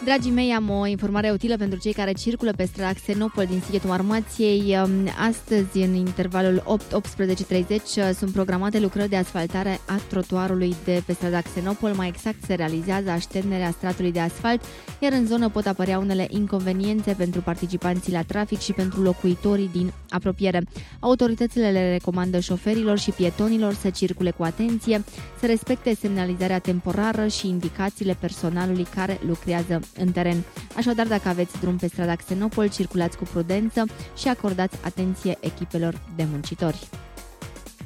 Dragii mei, am o informare utilă pentru cei care circulă pe strada Xenopol din Sighetul Marmației. Astăzi, în intervalul 8-18:30, sunt programate lucrări de asfaltare a trotuarului de pe strada Xenopol. Mai exact, se realizează așternerea stratului de asfalt, iar în zonă pot apărea unele inconveniențe pentru participanții la trafic și pentru locuitorii din apropiere. Autoritățile le recomandă șoferilor și pietonilor să circule cu atenție, să respecte semnalizarea temporară și indicațiile personalului care lucrează în teren. Așadar, dacă aveți drum pe strada Xenopol, circulați cu prudență și acordați atenție echipelor de muncitori.